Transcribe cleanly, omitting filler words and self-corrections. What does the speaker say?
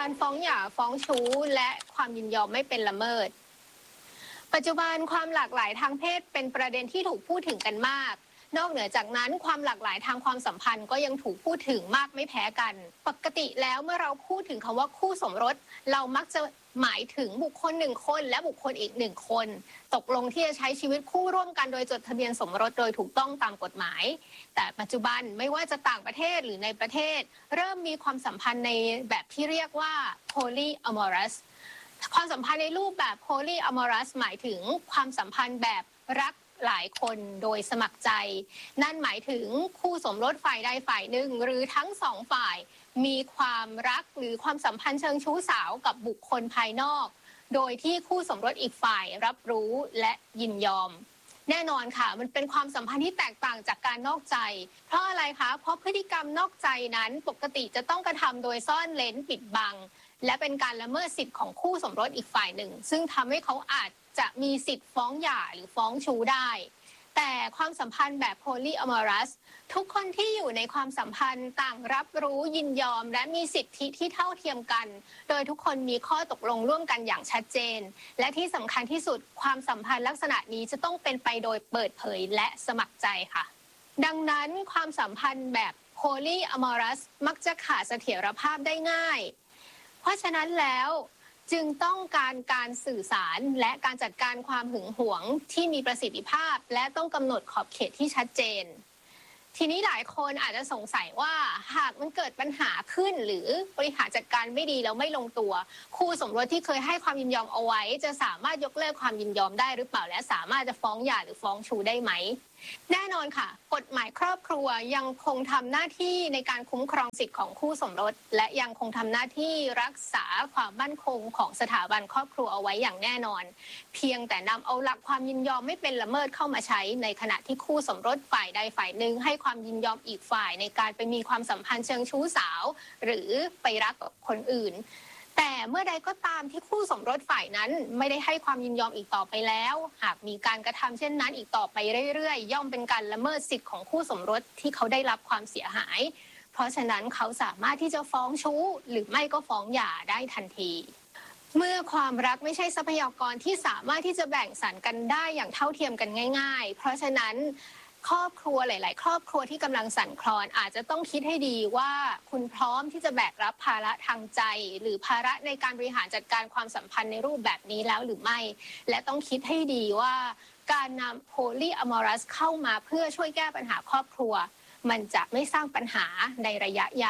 การฟ้องหย่าฟ้องชู้และความยินยอมไม่เป็นละเมิดปัจจุบันความหลากหลายทางเพศเป็นประเด็นที่ถูกพูดถึงกันมากนอกเหนือจากนั้นความหลากหลายทางความสัมพันธ์ก็ยังถูกพูดถึงมากไม่แพ้กันปกติแล้วเมื่อเราพูดถึงคำว่าคู่สมรสเรามักจะหมายถึงบุคคล1คนและบุคคลอีก1คนตกลงที่จะใช้ชีวิตคู่ร่วมกันโดยจดทะเบียนสมรสโดยถูกต้องตามกฎหมายแต่ปัจจุบันไม่ว่าจะต่างประเทศหรือในประเทศเริ่มมีความสัมพันธ์ในแบบที่เรียกว่า polyamorous ความสัมพันธ์ในรูปแบบ polyamorous หมายถึงความสัมพันธ์แบบรักหลายคนโดยสมัครใจนั่นหมายถึงคู่สมรสฝ่ายใดฝ่ายหนึ่งหรือทั้งสองฝ่ายมีความรักหรือความสัมพันธ์เชิงชู้สาวกับบุคคลภายนอกโดยที่คู่สมรสอีกฝ่ายรับรู้และยินยอมแน่นอนค่ะมันเป็นความสัมพันธ์ที่แตกต่างจากการนอกใจเพราะอะไรคะเพราะพฤติกรรมนอกใจนั้นปกติจะต้องกระทำโดยซ่อนเร้นปิดบังและเป็นการละเมิดสิทธิ์ของคู่สมรสอีกฝ่ายหนึ่งซึ่งทำให้เขาอาจจะมีสิทธิ์ฟ้องหย่าหรือฟ้องชู้ได้แต่ความสัมพันธ์แบบ polyamorous ทุกคนที่อยู่ในความสัมพันธ์ต่างรับรู้ยินยอมและมีสิทธิที่เท่าเทียมกันโดยทุกคนมีข้อตกลงร่วมกันอย่างชัดเจนและที่สำคัญที่สุดความสัมพันธ์ลักษณะนี้จะต้องเป็นไปโดยเปิดเผยและสมัครใจค่ะดังนั้นความสัมพันธ์แบบ polyamorous มักจะขาดเสถียรภาพได้ง่ายเพราะฉะนั้นแล้วจึงต้องการสื่อสารและการจัดการความหึงหวงที่มีประสิทธิภาพและต้องกำหนดขอบเขตที่ชัดเจนทีนี้หลายคนอาจจะสงสัยว่าหากมันเกิดปัญหาขึ้นหรือบริหารจัดการไม่ดีแล้วไม่ลงตัวคู่สมรสที่เคยให้ความยินยอมเอาไว้จะสามารถยกเลิกความยินยอมได้หรือเปล่าและสามารถจะฟ้องหย่าหรือฟ้องชู้ได้ไหมแน่นอนค่ะกฎหมายครอบครัวยังคงทำหน้าที่ในการคุ้มครองสิทธิของคู่สมรสและยังคงทำหน้าที่รักษาความมั่นคงของสถาบันครอบครัวเอาไว้อย่างแน่นอนเพียงแต่นำเอาหลักความยินยอมไม่เป็นละเมิดเข้ามาใช้ในขณะที่คู่สมรสฝ่ายใดฝ่ายหนึ่งให้ความยินยอมอีกฝ่ายในการไปมีความสัมพันธ์เชิงชู้สาวหรือไปรักกับคนอื่นแต่เมื่อใดก็ตามที่คู่สมรสฝ่ายนั้นไม่ได้ให้ความยินยอมอีกต่อไปแล้วหากมีการกระทำเช่นนั้นอีกต่อไปเรื่อยๆย่อมเป็นการละเมิดสิทธิ์ของคู่สมรสที่เขาได้รับความเสียหายเพราะฉะนั้นเขาสามารถที่จะฟ้องชู้หรือไม่ก็ฟ้องหย่าได้ทันทีเมื่อความรักไม่ใช่ทรัพยากรที่สามารถที่จะแบ่งสรรกันได้อย่างเท่าเทียมกันง่ายๆเพราะฉะนั้นครอบครัวหลายๆครอบครัวที่กำลังสั่นคลอนอาจจะต้องคิดให้ดีว่าคุณพร้อมที่จะแบกรับภาระทางใจหรือภาระในการบริหารจัดการความสัมพันธ์ในรูปแบบนี้แล้วหรือไม่และต้องคิดให้ดีว่าการนำ polyamorous เข้ามาเพื่อช่วยแก้ปัญหาครอบครัวมันจะไม่สร้างปัญหาในระยะยาว